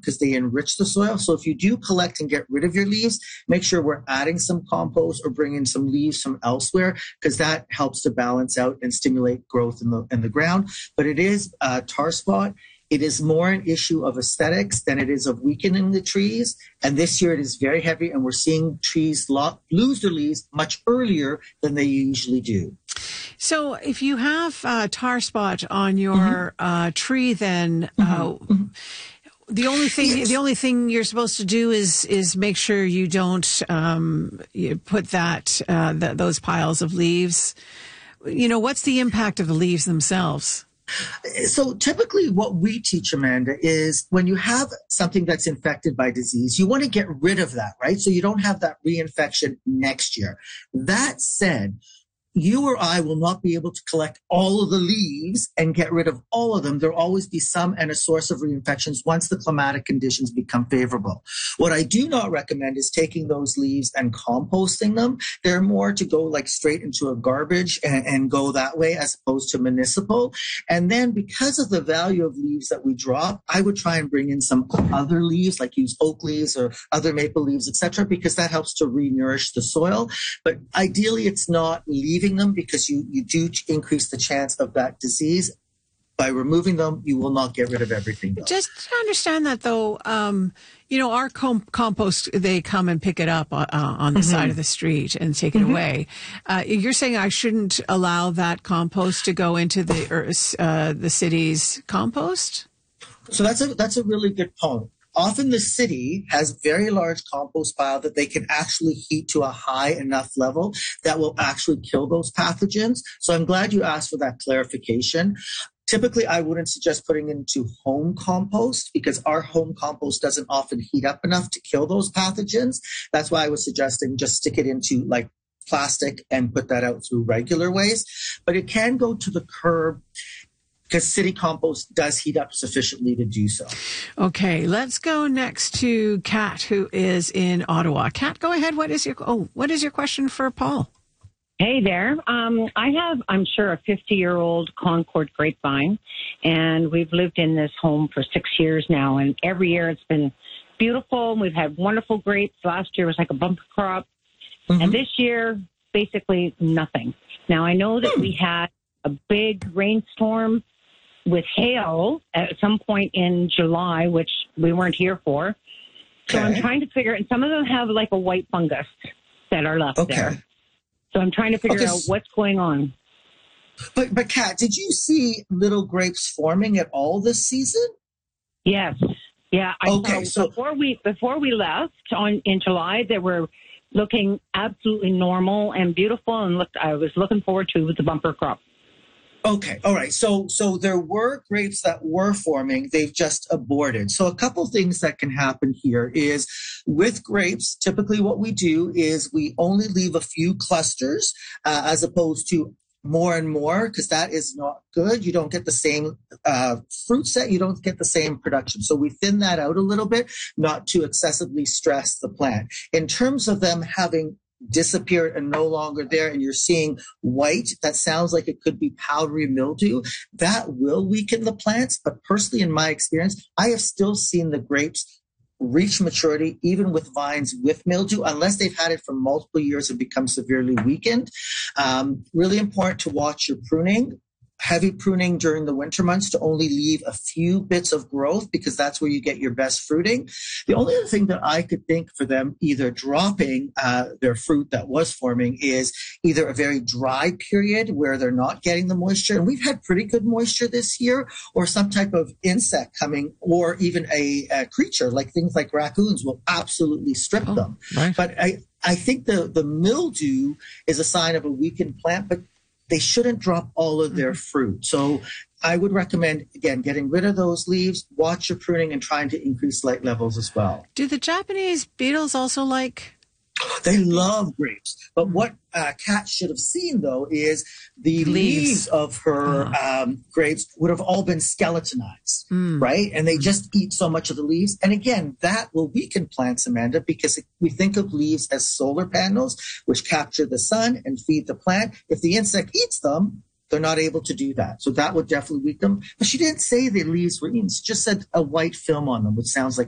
important because they enrich the soil. So if you do collect and get rid of your leaves, make sure we're adding some compost or bringing some leaves from elsewhere, because that helps to balance out and stimulate growth in the ground. But it is tar spot. It is more an issue of aesthetics than it is of weakening the trees. And this year it is very heavy, and we're seeing trees lose their leaves much earlier than they usually do. So if you have tar spot on your tree, then the only thing you're supposed to do is make sure you don't you put those piles of leaves. You know, what's the impact of the leaves themselves? So typically what we teach, Amanda, is when you have something that's infected by disease, you want to get rid of that, right? So you don't have that reinfection next year. That said, you or I will not be able to collect all of the leaves and get rid of all of them. There'll always be some and a source of reinfections once the climatic conditions become favorable. What I do not recommend is taking those leaves and composting them. They're more to go like straight into a garbage and go that way as opposed to municipal. And then because of the value of leaves that we drop, I would try and bring in some other leaves, like use oak leaves or other maple leaves, etc., because that helps to re-nourish the soil. But ideally, it's not leaving them, because you do increase the chance of that disease. By removing them, you will not get rid of everything, though. Just to understand that, though, our compost, they come and pick it up on the side of the street and take it away. You're saying I shouldn't allow that compost to go into the city's compost? So that's a really good point. Often the city has very large compost pile that they can actually heat to a high enough level that will actually kill those pathogens. So I'm glad you asked for that clarification. Typically, I wouldn't suggest putting it into home compost, because our home compost doesn't often heat up enough to kill those pathogens. That's why I was suggesting just stick it into like plastic and put that out through regular ways. But it can go to the curb, because city compost does heat up sufficiently to do so. Okay, let's go next to Kat, who is in Ottawa. Kat, go ahead. What is your question for Paul? Hey there. I have, I'm sure, a 50-year-old Concord grapevine, and we've lived in this home for 6 years now, and every year it's been beautiful. We've had wonderful grapes. Last year was like a bumper crop, and this year, basically nothing. Now, I know that we had a big rainstorm with hail at some point in July, which we weren't here for. So I'm trying to figure, and some of them have like a white fungus that are left there. So I'm trying to figure out what's going on. But Kat, did you see little grapes forming at all this season? Yes. Yeah. So before we left in July, they were looking absolutely normal and beautiful, and I was looking forward to the bumper crop. Okay. All right. So there were grapes that were forming. They've just aborted. So a couple things that can happen here is with grapes, typically what we do is we only leave a few clusters as opposed to more and more, because that is not good. You don't get the same fruit set. You don't get the same production. So we thin that out a little bit, not to excessively stress the plant. In terms of them having disappeared and no longer there, and you're seeing white, that sounds like it could be powdery mildew. That will weaken the plants. But personally, in my experience, I have still seen the grapes reach maturity, even with vines with mildew, unless they've had it for multiple years and become severely weakened. Really important to watch your pruning. Heavy pruning during the winter months to only leave a few bits of growth, because that's where you get your best fruiting. The only other thing that I could think for them either dropping their fruit that was forming is either a very dry period where they're not getting the moisture, and we've had pretty good moisture this year, or some type of insect coming, or even a creature like things like raccoons will absolutely strip them. Right. But I think the mildew is a sign of a weakened plant, but they shouldn't drop all of their fruit. So I would recommend, again, getting rid of those leaves, watch your pruning, and trying to increase light levels as well. Do the Japanese beetles also like? They love grapes. But what Kat should have seen, though, is the leaves of her grapes would have all been skeletonized, right? And they just eat so much of the leaves. And again, that will weaken plants, Amanda, because we think of leaves as solar panels, which capture the sun and feed the plant. If the insect eats them, they're not able to do that. So that would definitely weaken them. But she didn't say the leaves were eaten. She just said a white film on them, which sounds like